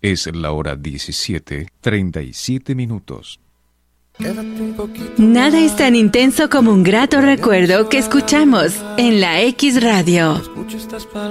Es la hora 17:37. Nada es tan intenso como un grato recuerdo que escuchamos en la X Radio.